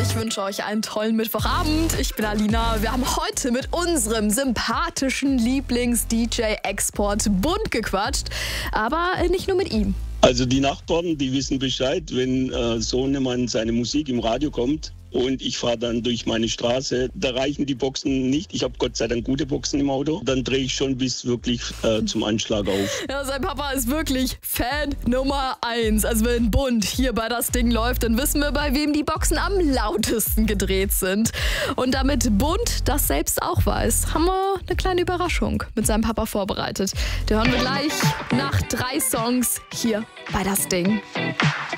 Ich wünsche euch einen tollen Mittwochabend. Ich bin Alina. Wir haben heute mit unserem sympathischen Lieblings-DJ-Export Bund gequatscht. Aber nicht nur mit ihm. Also die Nachbarn, die wissen Bescheid, wenn Sohnemann seine Musik im Radio kommt und ich fahre dann durch meine Straße, da reichen die Boxen nicht. Ich habe Gott sei Dank gute Boxen im Auto. Dann drehe ich schon bis wirklich zum Anschlag auf. Ja, sein Papa ist wirklich Fan Nummer 1. Also wenn Bund hier bei das Ding läuft, dann wissen wir, bei wem die Boxen am lautesten gedreht sind. Und damit Bund das selbst auch weiß, haben wir eine kleine Überraschung mit seinem Papa vorbereitet. Die hören wir gleich nach 3 Songs hier bei das Ding.